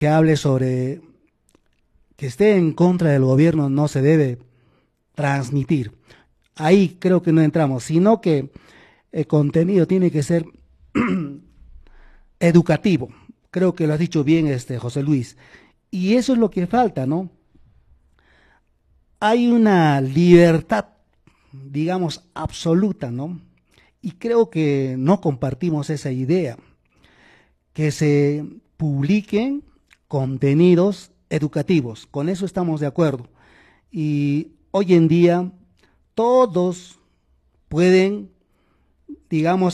que hable sobre que esté en contra del gobierno no se debe transmitir. Ahí creo que no entramos, sino que el contenido tiene que ser educativo. Creo que lo has dicho bien, José Luis. Y eso es lo que falta, ¿no? Hay una libertad, digamos, absoluta, ¿no? Y creo que no compartimos esa idea, que se publiquen contenidos educativos. Con eso estamos de acuerdo. Y hoy en día todos pueden, digamos,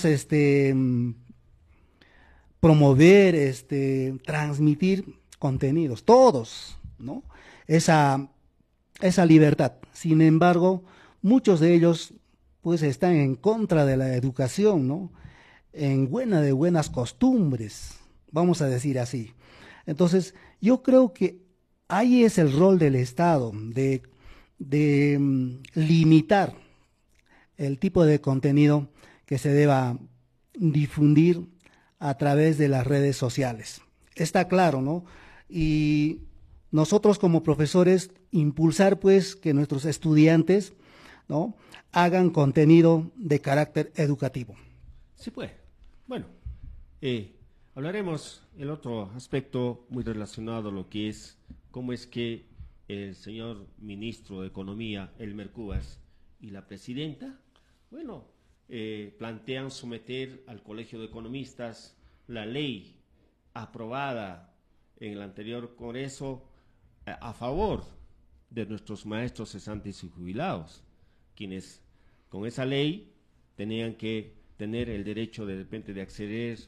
promover, transmitir contenidos, todos, ¿no? Esa, esa libertad. Sin embargo, muchos de ellos, pues, están en contra de la educación, ¿no? En buena de buenas costumbres, vamos a decir así. Entonces, yo creo que ahí es el rol del Estado, de limitar el tipo de contenido que se deba difundir a través de las redes sociales. Está claro, ¿no? Y nosotros como profesores impulsar pues que nuestros estudiantes, ¿no?, hagan contenido de carácter educativo. Sí, pues. Bueno, eh, hablaremos el otro aspecto muy relacionado a lo que es cómo es que el señor ministro de Economía, Elmer Cubas, y la presidenta, bueno, plantean someter al Colegio de Economistas la ley aprobada en el anterior Congreso a favor de nuestros maestros cesantes y jubilados, quienes con esa ley tenían que tener el derecho de repente de acceder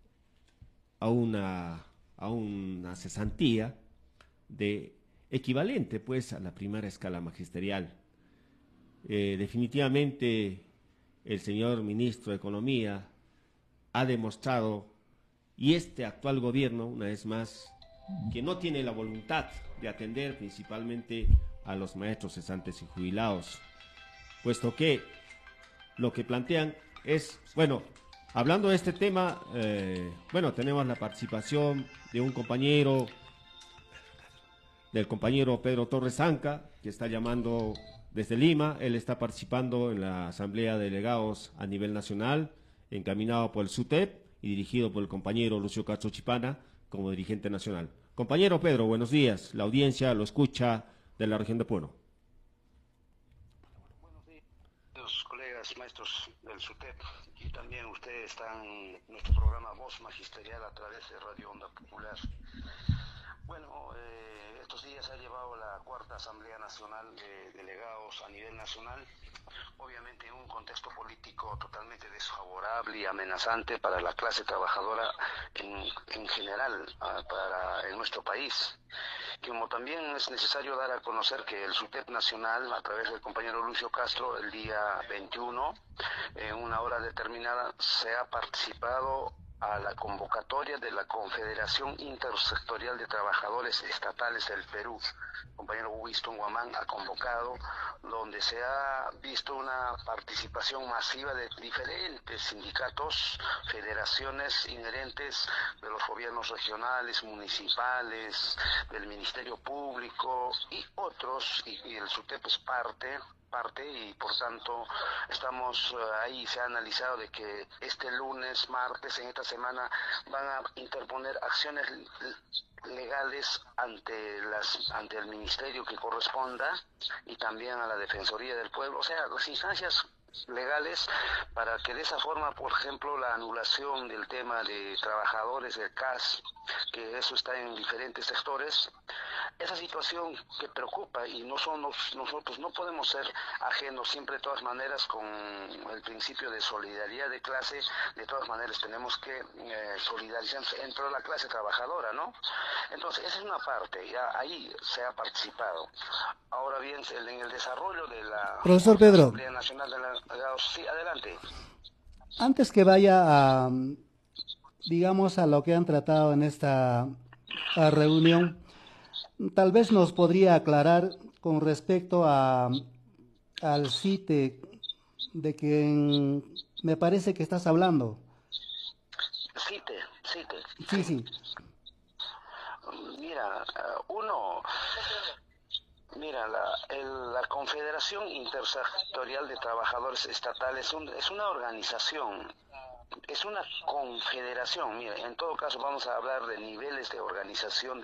a una cesantía de equivalente pues a la primera escala magisterial. Definitivamente el señor ministro de Economía ha demostrado, y este actual gobierno, una vez más, que no tiene la voluntad de atender principalmente a los maestros cesantes y jubilados, puesto que lo que plantean es, bueno, hablando de este tema, bueno, tenemos la participación de un compañero, del compañero Pedro Torres Anca, que está llamando desde Lima. Él está participando en la Asamblea de Delegados a nivel nacional, encaminado por el SUTEP y dirigido por el compañero Lucio Castro Chipana como dirigente nacional. Compañero Pedro, buenos días. La audiencia lo escucha de la región de Puno. Buenos días, colegas maestros del SUTEP, y también ustedes están en nuestro programa Voz Magisterial a través de Radio Onda Popular. Bueno, estos días se ha llevado la cuarta Asamblea Nacional de Delegados a nivel nacional, obviamente en un contexto político totalmente desfavorable y amenazante para la clase trabajadora en general en nuestro país. Como también es necesario dar a conocer que el SUTEP Nacional, a través del compañero Lucio Castro, el día 21, en una hora determinada, se ha participado a la convocatoria de la Confederación Intersectorial de Trabajadores Estatales del Perú. El compañero Winston Guamán ha convocado, donde se ha visto una participación masiva de diferentes sindicatos, federaciones inherentes de los gobiernos regionales, municipales, del Ministerio Público y otros, y el SUTEP es parte, y por tanto estamos ahí. Se ha analizado de que este lunes, martes, en esta semana van a interponer acciones legales ante el ministerio que corresponda y también a la Defensoría del Pueblo, o sea, las instancias legales, para que de esa forma, por ejemplo, la anulación del tema de trabajadores del CAS, que eso está en diferentes sectores, esa situación que preocupa, y nosotros no podemos ser ajenos siempre, de todas maneras, con el principio de solidaridad de clase. De todas maneras tenemos que solidarizarnos entre la clase trabajadora, ¿no? Entonces esa es una parte, ya ahí se ha participado. Ahora bien, en el desarrollo de la Profesor Pedro, Asamblea Nacional de la... Sí, adelante. antes que vaya a, digamos, a lo que han tratado en esta reunión, tal vez nos podría aclarar con respecto al CITE de quien me parece que estás hablando. Cite, Sí, sí. sí. Mira, la Confederación Intersectorial de Trabajadores Estatales es una organización, es una confederación. Mira, en todo caso vamos a hablar de niveles de organización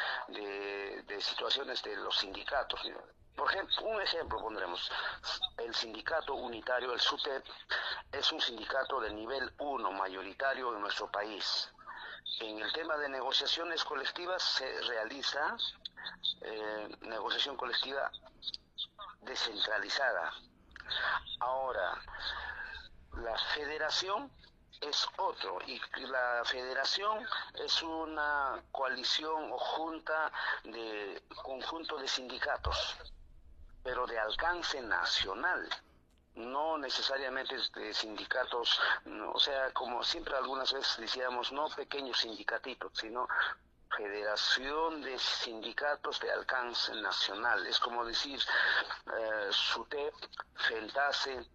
de situaciones de los sindicatos. Mira. Por ejemplo, un ejemplo pondremos, el sindicato unitario, el SUTEP, es un sindicato de nivel 1 mayoritario en nuestro país. En el tema de negociaciones colectivas se realiza negociación colectiva descentralizada. Ahora, la federación es otro, y la federación es una coalición o junta de conjunto de sindicatos, pero de alcance nacional. No necesariamente de sindicatos, o sea, como siempre algunas veces decíamos, no pequeños sindicatitos, sino federación de sindicatos de alcance nacional. Es como decir, SUTEP, FENTASE,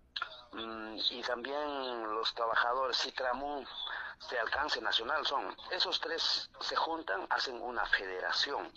y también los trabajadores CITRAMU de alcance nacional son. Esos tres se juntan, hacen una federación.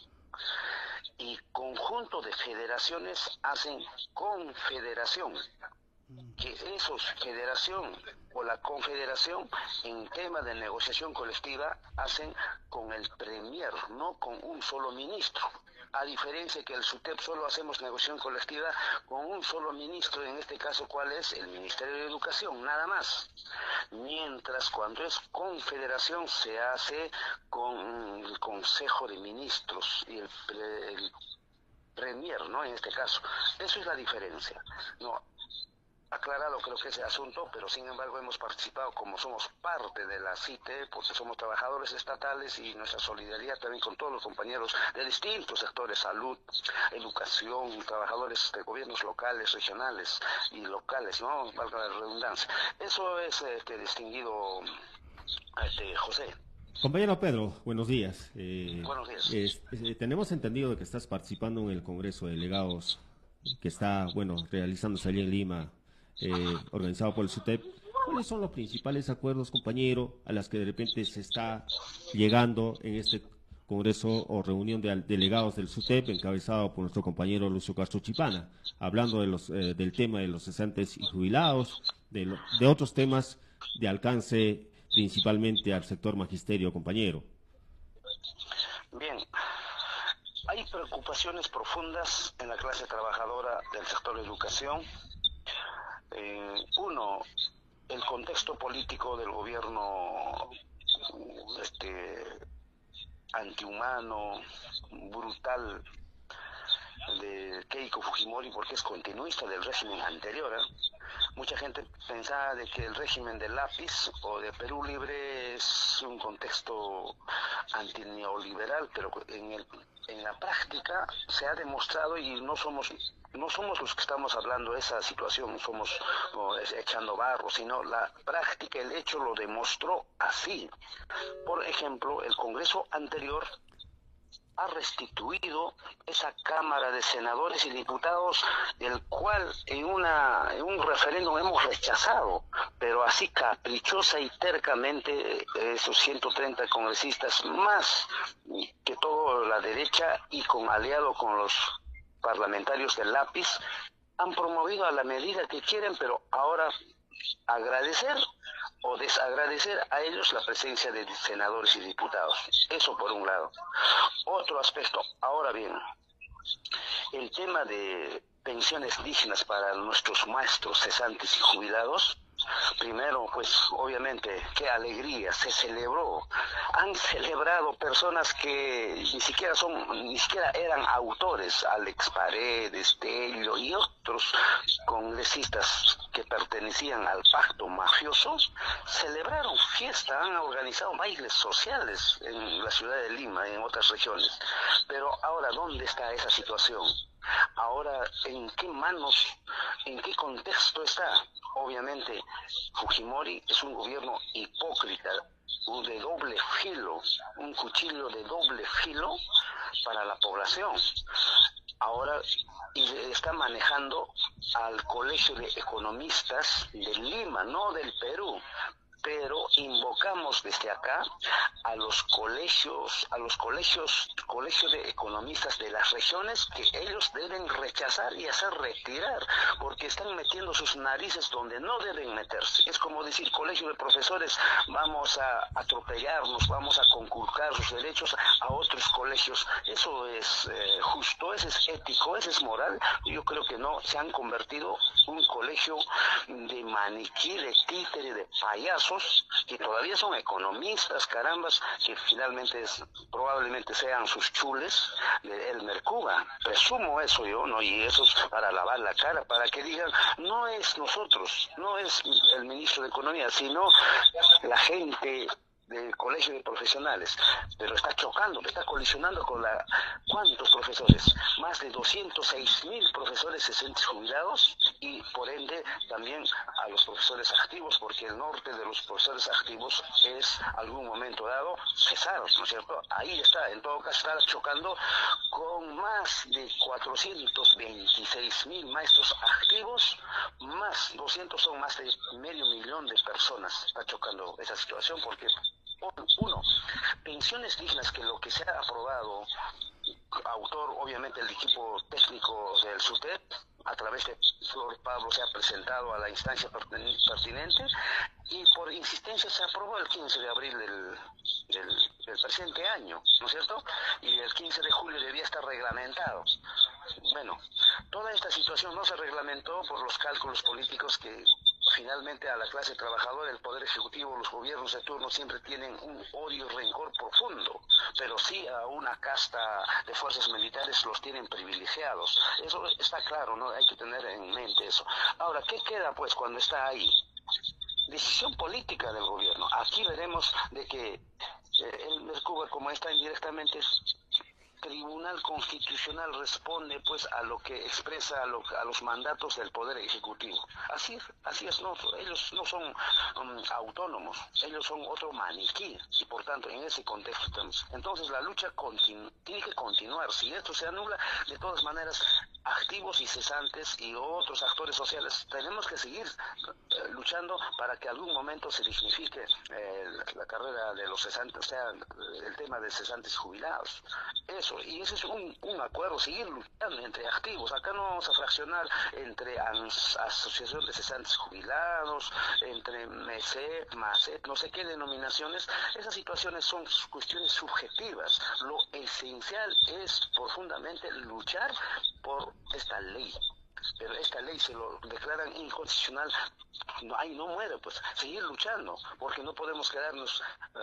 Y conjunto de federaciones hacen confederación, que esos federación o la confederación en tema de negociación colectiva hacen con el premier, no con un solo ministro. A diferencia que el SUTEP solo hacemos negociación colectiva con un solo ministro, en este caso, ¿cuál es? El Ministerio de Educación, nada más. Mientras cuando es confederación se hace con el Consejo de Ministros y el premier, ¿no? En este caso. Eso es la diferencia. No, aclarado creo que ese asunto, pero sin embargo hemos participado como somos parte de la CITE, porque somos trabajadores estatales, y nuestra solidaridad también con todos los compañeros de distintos sectores, salud, educación, trabajadores de gobiernos locales, regionales y locales, ¿no? Valga la redundancia. Eso es distinguido José. Compañero Pedro, buenos días. Buenos días. Tenemos entendido de que estás participando en el Congreso de Delegados que está, realizándose allí en Lima, organizado por el SUTEP. ¿Cuáles son los principales acuerdos, compañero, a las que de repente se está llegando en este Congreso o reunión de delegados del SUTEP, encabezado por nuestro compañero Lucio Castro Chipana, hablando del tema de los cesantes y jubilados, de otros temas de alcance principalmente al sector magisterio, compañero? Bien, hay preocupaciones profundas en la clase trabajadora del sector de educación. Uno, el contexto político del gobierno antihumano, brutal, de Keiko Fujimori, porque es continuista del régimen anterior. Mucha gente pensaba de que el régimen de Lápiz o de Perú Libre es un contexto antineoliberal, pero en la práctica se ha demostrado, y no somos los que estamos hablando de esa situación, somos echando barro, sino la práctica, el hecho lo demostró así. Por ejemplo, el Congreso anterior ha restituido esa Cámara de Senadores y Diputados, el cual en un referéndum hemos rechazado, pero así caprichosa y tercamente esos 130 congresistas, más que todo la derecha y aliado con los parlamentarios del Lápiz, han promovido a la medida que quieren, pero ahora agradecer o desagradecer a ellos la presencia de senadores y diputados. Eso por un lado. Otro aspecto, ahora bien, el tema de pensiones dignas para nuestros maestros cesantes y jubilados. Primero, pues obviamente, qué alegría, se celebró. Han celebrado personas que ni siquiera eran autores, Alex Paredes, Tello y otros congresistas que pertenecían al pacto mafioso, celebraron fiesta, han organizado bailes sociales en la ciudad de Lima y en otras regiones. Pero ahora, ¿dónde está esa situación? Ahora, ¿en qué manos, en qué contexto está? Obviamente, Fujimori es un gobierno hipócrita, de doble filo, un cuchillo de doble filo para la población. Ahora está manejando al Colegio de Economistas de Lima, no del Perú. pero invocamos desde acá a los colegios de economistas de las regiones, que ellos deben rechazar y hacer retirar, porque están metiendo sus narices donde no deben meterse. Es como decir, colegio de profesores, vamos a atropellarnos, vamos a conculcar sus derechos a otros colegios. Eso es justo, eso es ético, eso es moral. Yo creo que no, se han convertido un colegio de maniquí, de títere, de payasos, que todavía son economistas, carambas, que finalmente probablemente sean sus chules de Elmer Cuba. Presumo eso yo, ¿no? Y eso es para lavar la cara, para que digan, no es nosotros, no es el ministro de Economía, sino la gente del colegio de profesionales, pero está chocando, está colisionando con ¿cuántos profesores? Más de 206.000 profesores cesantes jubilados, y por ende también a los profesores activos, porque el norte de los profesores activos es algún momento dado cesar, ¿no es cierto? Ahí está, en todo caso está chocando con más de 426.000 maestros activos, más 200, son más de 500.000 de personas. Está chocando esa situación porque uno, pensiones dignas, que lo que se ha aprobado, autor obviamente el equipo técnico del SUTEP, a través de Flor Pablo se ha presentado a la instancia pertinente, y por insistencia se aprobó el 15 de abril del presente año, ¿no es cierto? Y el 15 de julio debía estar reglamentado. Bueno, toda esta situación no se reglamentó por los cálculos políticos que finalmente a la clase trabajadora, el Poder Ejecutivo, los gobiernos de turno siempre tienen un odio y rencor profundo, pero sí a una casta de fuerzas militares los tienen privilegiados. Eso está claro, ¿no? Hay que tener en mente eso. Ahora, ¿qué queda pues cuando está ahí? Decisión política del gobierno. Aquí veremos de que el Mercuba, como está indirectamente, Tribunal Constitucional responde pues a lo que expresa a los mandatos del Poder Ejecutivo. Así es, no, ellos no son autónomos, ellos son otro maniquí, y por tanto en ese contexto estamos. Entonces la lucha tiene que continuar. Si esto se anula, de todas maneras, activos y cesantes y otros actores sociales tenemos que seguir luchando para que algún momento se dignifique la carrera de los cesantes, o sea, el tema de cesantes jubilados. Y ese es un acuerdo, seguir luchando entre activos. Acá no vamos a fraccionar entre asociación de cesantes jubilados, entre MESEP, MASEP, no sé qué denominaciones. Esas situaciones son cuestiones subjetivas. Lo esencial es profundamente luchar por esta ley. Pero esta ley se lo declaran inconstitucional, ahí no muere, pues seguir luchando, porque no podemos quedarnos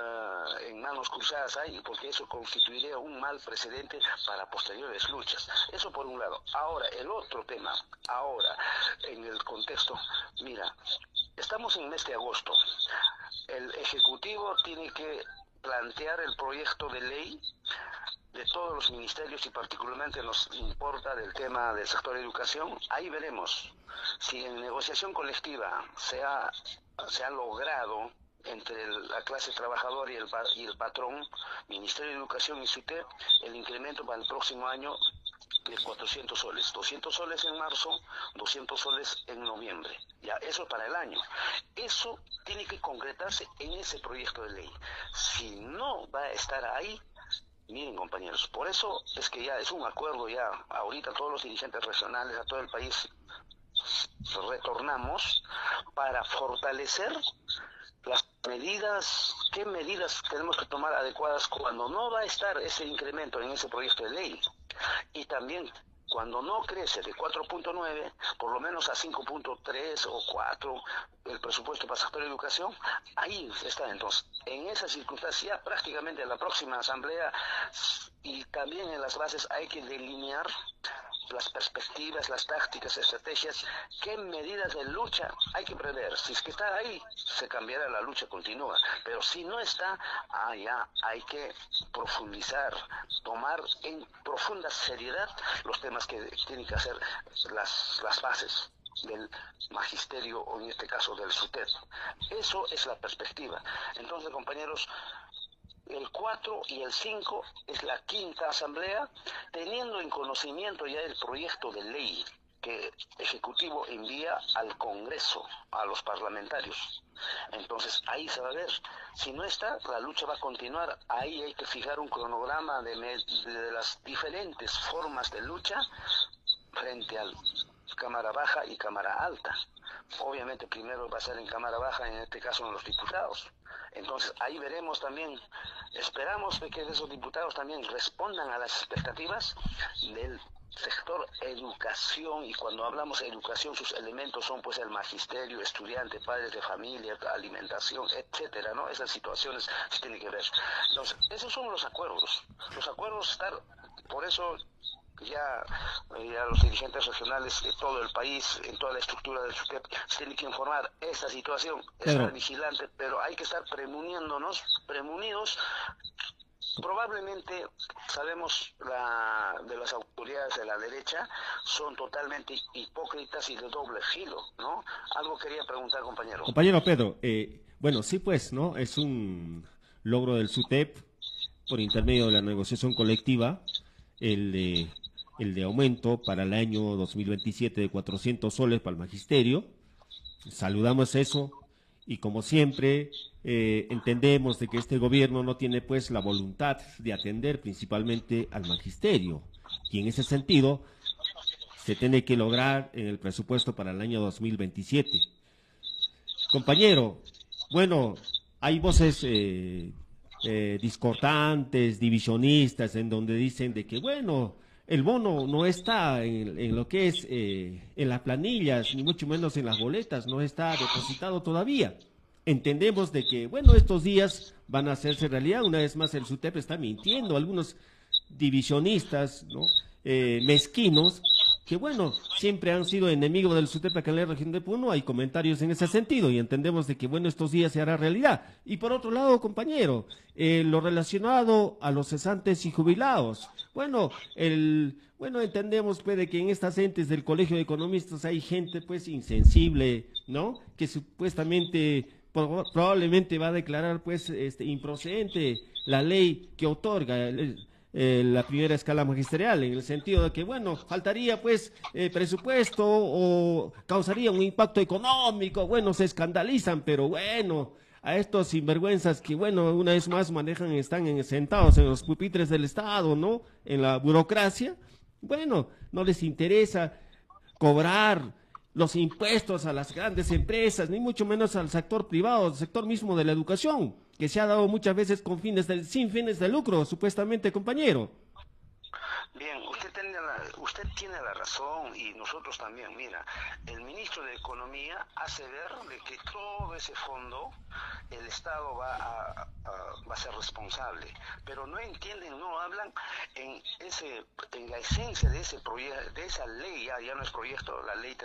en manos cruzadas ahí, porque eso constituiría un mal precedente para posteriores luchas. Eso por un lado. Ahora, el otro tema, ahora, en el contexto, mira, estamos en el mes de agosto, el Ejecutivo tiene que plantear el proyecto de ley de todos los ministerios, y particularmente nos importa del tema del sector de educación. Ahí veremos si en negociación colectiva se ha logrado entre la clase trabajadora y el patrón, Ministerio de Educación y SUTEP, el incremento para el próximo año de 400 soles, 200 soles en marzo, 200 soles en noviembre. Ya, eso para el año. Eso tiene que concretarse en ese proyecto de ley. Si no va a estar ahí, miren, compañeros, por eso es que ya es un acuerdo, ya ahorita todos los dirigentes regionales a todo el país retornamos para fortalecer las medidas. ¿Qué medidas tenemos que tomar adecuadas cuando no va a estar ese incremento en ese proyecto de ley? Y también cuando no crece de 4.9, por lo menos a 5.3 o 4 el presupuesto para el sector de educación, ahí está. Entonces, en esa circunstancia, prácticamente en la próxima asamblea y también en las bases hay que delinear las perspectivas, las tácticas, estrategias, qué medidas de lucha hay que prever. Si es que está ahí, se cambiará, la lucha continúa. Pero si no está, ya hay que profundizar, tomar en profunda seriedad los temas que tienen que hacer las bases del magisterio, o en este caso del SUTEP. Eso es la perspectiva. Entonces, compañeros, el 4 y el 5 es la quinta asamblea, teniendo en conocimiento ya el proyecto de ley que Ejecutivo envía al Congreso, a los parlamentarios. Entonces ahí se va a ver. Si no está, la lucha va a continuar. Ahí hay que fijar un cronograma de las diferentes formas de lucha frente al Cámara Baja y Cámara Alta. Obviamente primero va a ser en Cámara Baja, en este caso en los diputados. Entonces ahí veremos también, esperamos de que esos diputados también respondan a las expectativas del sector educación, y cuando hablamos de educación sus elementos son pues el magisterio, estudiante, padres de familia, alimentación, etcétera, ¿no? Esas situaciones se tienen que ver. Entonces, esos son los acuerdos estar, por eso ya los dirigentes regionales de todo el país, en toda la estructura del SUTEP, se tienen que informar esta situación, estar vigilante, pero hay que estar previnidos. Probablemente sabemos de las autoridades de la derecha son totalmente hipócritas y de doble filo, ¿no? Algo quería preguntar, compañero. Compañero Pedro, bueno, sí pues, ¿no? Es un logro del SUTEP por intermedio de la negociación colectiva, el de aumento para el año 2027 de 400 soles para el magisterio. Saludamos eso. Y como siempre, entendemos de que este gobierno no tiene pues la voluntad de atender principalmente al magisterio. Y en ese sentido, se tiene que lograr en el presupuesto para el año 2027. Compañero, bueno, hay voces discordantes, divisionistas, en donde dicen de que, bueno, el bono no está en lo que es en las planillas, ni mucho menos en las boletas, no está depositado todavía. Entendemos de que, bueno, estos días van a hacerse realidad. Una vez más el SUTEP está mintiendo, algunos divisionistas, ¿no? Mezquinos, que bueno, siempre han sido enemigos del SUTEP acá en la región de Puno. Hay comentarios en ese sentido y entendemos de que, bueno, estos días se hará realidad. Y por otro lado, compañero, lo relacionado a los cesantes y jubilados. Bueno, entendemos pues de que en estas entes del Colegio de Economistas hay gente pues insensible, ¿no? Que supuestamente probablemente va a declarar pues improcedente la ley que otorga la primera escala magisterial, en el sentido de que, bueno, faltaría pues presupuesto o causaría un impacto económico. Bueno, se escandalizan, pero bueno, a estos sinvergüenzas que, bueno, una vez más están sentados en los pupitres del Estado, ¿no? En la burocracia, bueno, no les interesa cobrar los impuestos a las grandes empresas, ni mucho menos al sector privado, al sector mismo de la educación, que se ha dado muchas veces sin fines de lucro, supuestamente, compañero. Bien, usted tiene la razón y nosotros también. Mira, el ministro de Economía hace ver de que todo ese fondo el Estado va a ser responsable, pero no entienden, no hablan en la esencia de ese proyecto, de esa ley. Ya no es proyecto, la ley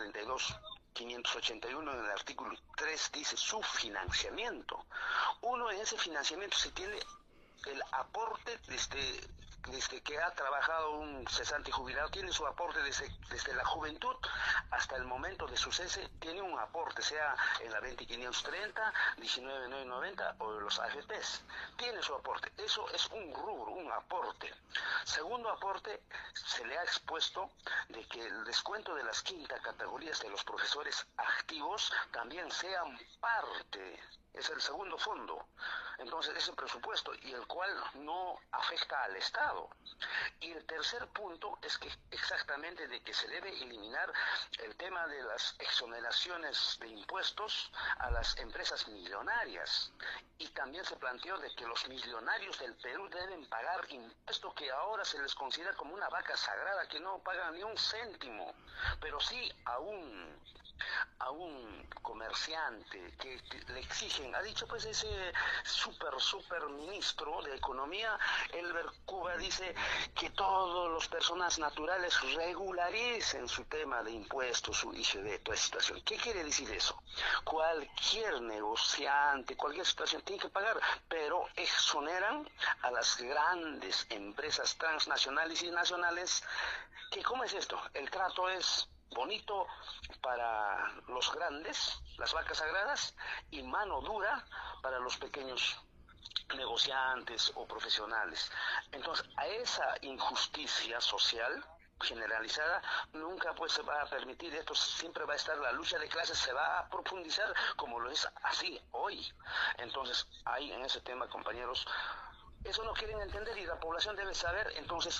32.581 en el artículo 3 dice su financiamiento. Uno, en ese financiamiento se tiene el aporte desde que ha trabajado un cesante jubilado, tiene su aporte desde la juventud hasta el momento de su cese, tiene un aporte, sea en la 20.530, 19.990 o los AFPs, tiene su aporte. Eso es un rubro, un aporte. Segundo aporte, se le ha expuesto de que el descuento de las quinta categorías de los profesores activos también sean parte. Es el segundo fondo. Entonces, ese presupuesto, y el cual no afecta al Estado. Y el tercer punto es que exactamente de que se debe eliminar el tema de las exoneraciones de impuestos a las empresas millonarias. Y también se planteó de que los millonarios del Perú deben pagar impuestos que ahora se les considera como una vaca sagrada, que no pagan ni un céntimo, pero sí a un comerciante que le exigen, ha dicho pues ese super ministro de Economía, Elber Cuba, dice que todas las personas naturales regularicen su tema de impuestos, su IGB, toda esa situación. ¿Qué quiere decir eso? Cualquier negociante, cualquier situación tiene que pagar, pero exoneran a las grandes empresas transnacionales y nacionales, que ¿cómo es esto? El trato es bonito para los grandes, las vacas sagradas, y mano dura para los pequeños negociantes o profesionales. Entonces, a esa injusticia social generalizada, nunca pues se va a permitir esto, siempre va a estar la lucha de clases, se va a profundizar como lo es así hoy. Entonces, ahí en ese tema, compañeros, eso no quieren entender y la población debe saber, entonces